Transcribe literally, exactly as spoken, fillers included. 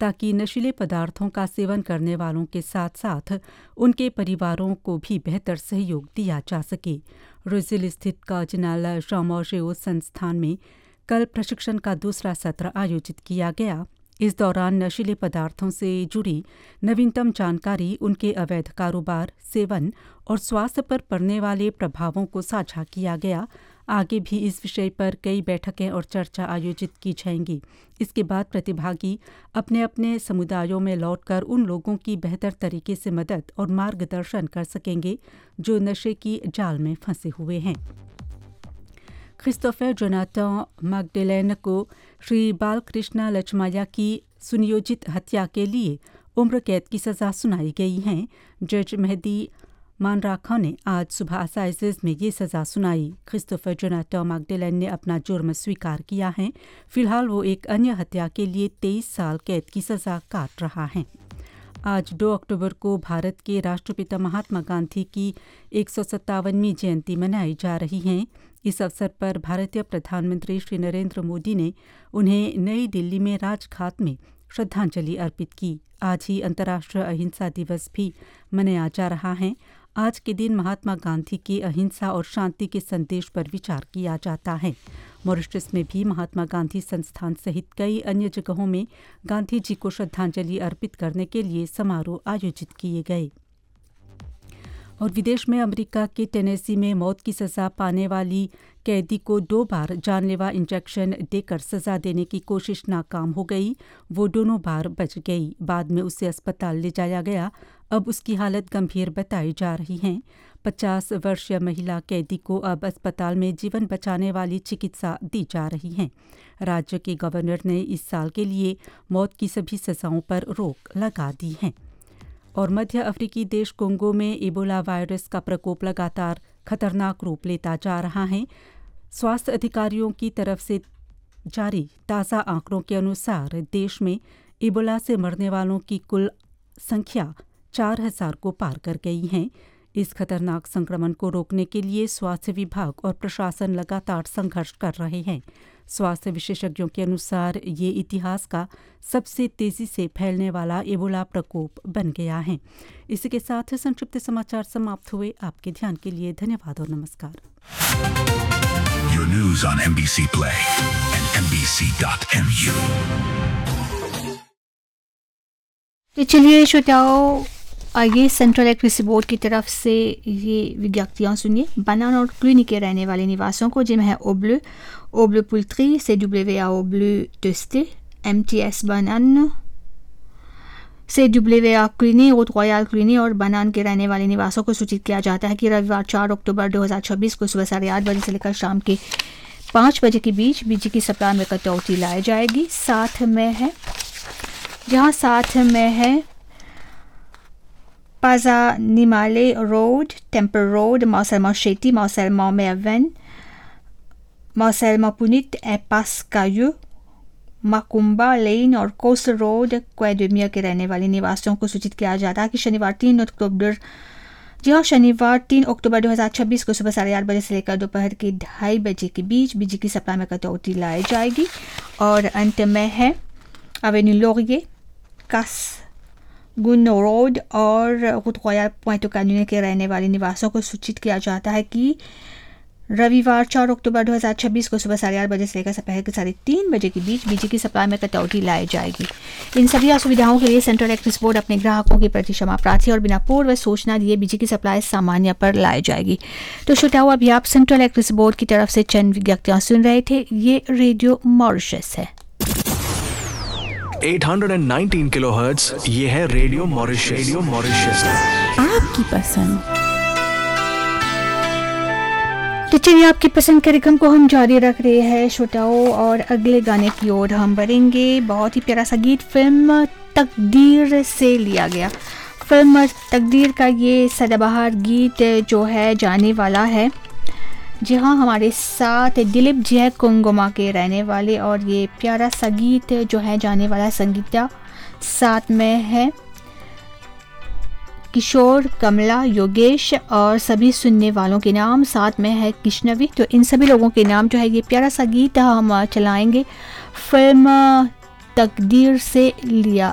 ताकि नशीले पदार्थों का सेवन करने वालों के साथ साथ उनके परिवारों को भी बेहतर सहयोग दिया जा सके। रोजिल स्थित कार्डिनल जॉन मॉर्गेओ संस्थान में कल प्रशिक्षण का दूसरा सत्र आयोजित किया गया। इस दौरान नशीले पदार्थों से जुड़ी नवीनतम जानकारी, उनके अवैध कारोबार, सेवन और स्वास्थ्य पर पड़ने वाले प्रभावों को साझा किया गया। आगे भी इस विषय पर कई बैठकें और चर्चा आयोजित की जाएंगी। इसके बाद प्रतिभागी अपने अपने समुदायों में लौटकर उन लोगों की बेहतर तरीके से मदद और मार्गदर्शन कर सकेंगे जो नशे की जाल में फंसे हुए हैं। क्रिस्टोफर जोनाथन मैगडेलेन को श्री बालकृष्ण लचमाया की सुनियोजित हत्या के लिए उम्र कैद की सज़ा सुनाई गई है। जज मेहदी मानराखा ने आज सुबह असाइजेज में ये सज़ा सुनाई। क्रिस्टोफर जोनाथन मैगडेलेन ने अपना जुर्म स्वीकार किया है। फिलहाल वो एक अन्य हत्या के लिए तेईस साल कैद की सज़ा काट रहा है। आज दो अक्टूबर को भारत के राष्ट्रपिता महात्मा गांधी की एक सौ सत्तावनवीं जयंती मनाई जा रही है। इस अवसर पर भारतीय प्रधानमंत्री श्री नरेंद्र मोदी ने उन्हें नई दिल्ली में राजघाट में श्रद्धांजलि अर्पित की। आज ही अंतर्राष्ट्रीय अहिंसा दिवस भी मनाया जा रहा है। आज के दिन महात्मा गांधी के अहिंसा और शांति के संदेश पर विचार किया जाता है। मॉरिशस में भी महात्मा गांधी संस्थान सहित कई अन्य जगहों में गांधी जी को श्रद्धांजलि अर्पित करने के लिए समारोह आयोजित किए गए। और विदेश में अमेरिका के टेनेसी में मौत की सज़ा पाने वाली कैदी को दो बार जानलेवा इंजेक्शन देकर सज़ा देने की कोशिश नाकाम हो गई। वो दोनों बार बच गई। बाद में उसे अस्पताल ले जाया गया। अब उसकी हालत गंभीर बताई जा रही है। पचास वर्षीय महिला कैदी को अब अस्पताल में जीवन बचाने वाली चिकित्सा दी जा रही है। राज्य के गवर्नर ने इस साल के लिए मौत की सभी सज़ाओं पर रोक लगा दी है। और मध्य अफ्रीकी देश कोंगो में इबोला वायरस का प्रकोप लगातार खतरनाक रूप लेता जा रहा है। स्वास्थ्य अधिकारियों की तरफ से जारी ताज़ा आंकड़ों के अनुसार देश में इबोला से मरने वालों की कुल संख्या चार हजार को पार कर गई है। इस खतरनाक संक्रमण को रोकने के लिए स्वास्थ्य विभाग और प्रशासन लगातार संघर्ष कर रहे हैं। स्वास्थ्य विशेषज्ञों के अनुसार ये इतिहास का सबसे तेजी से फैलने वाला इबोला प्रकोप बन गया है। इसी के साथ संक्षिप्त समाचार समाप्त हुए। आपके ध्यान के लिए धन्यवाद और नमस्कार। Your news on M B C Play and M B C dot M U। तो चलिए श्रोताओं, आइए सेंट्रल इलेक्ट्रिसिटी बोर्ड की तरफ से ये विज्ञप्तियाँ सुनिए। बनान और क्लिनिक के रहने वाले निवासों को जिनमें है ओब्लू ओब्लू पुल्ट्री से डब्ल्यू आ ओब्लू टोस्टे एम टी एस बनान से डब्ल्यू आ क्लिनी रोड रॉयल क्लिनी और बनान के रहने वाले निवासों को सूचित किया जाता है कि रविवार चार अक्टूबर दो हज़ार छब्बीस को सुबह साढ़े आठ बजे से लेकर शाम के पाँच बजे के बीच बिजली की सप्लाई में कटौती लाई जाएगी। साथ में है जहाँ साथ में है पाजा निमाले road, temper road, मार्सेलमा Shetty, मार्सेलमा maven, मार्सेलमा पुनित, एपास कायू, माकुम्बा लेन और कोस्ट रोड क्वेडमिया के रहने वाले निवासियों को सूचित किया जाता है कि शनिवार तीन अक्टूबर जी हाँ शनिवार तीन अक्टूबर दो हज़ार छब्बीस को सुबह साढ़े आठ बजे से लेकर दोपहर के ढाई बजे के बीच बिजली की सप्लाई में कटौती लाई जाएगी। और अंत में है एवेन्यू लॉरिये, कास गुनो रोड और रुट रॉयल पॉइंट कानूनी के रहने वाले निवासियों को सूचित किया जाता है कि रविवार चार अक्टूबर दो हज़ार छब्बीस को सुबह साढ़े आठ बजे से लेकर दोपहर के साढ़े तीन बजे के बीच बिजली की सप्लाई में कटौती लाई जाएगी। इन सभी असुविधाओं के लिए सेंट्रल इलेक्ट्रिसिटी बोर्ड अपने ग्राहकों के प्रति क्षमा प्रार्थी और बिना पूर्व सूचना दिए बिजली की सप्लाई सामान्य पर लाई जाएगी। तो श्रोताओं, अभी आप सेंट्रल इलेक्ट्रिसिटी बोर्ड की तरफ से चंद विज्ञप्तियाँ सुन रहे थे। ये रेडियो मॉरिशस है। आठ सौ उन्नीस किलोहर्ट्ज़, ये है रेडियो मॉरिशस। रेडियो मॉरिशस आपकी पसंद। तो चलिए, आपकी पसंद कार्यक्रम को हम जारी रख रहे हैं श्रोताओं, और अगले गाने की ओर हम बढ़ेंगे। बहुत ही प्यारा सा गीत फिल्म तकदीर से लिया गया। फिल्म तकदीर का ये सदाबहार गीत जो है जाने वाला है, जी हाँ, हमारे साथ दिलीप जी है कुंगुमा के रहने वाले, और ये प्यारा सा गीत जो है जाने वाला संगीता, साथ में है किशोर, कमला, योगेश और सभी सुनने वालों के नाम, साथ में है कृष्णवी। तो इन सभी लोगों के नाम जो है ये प्यारा सा गीत हम चलाएंगे फिल्म तकदीर से लिया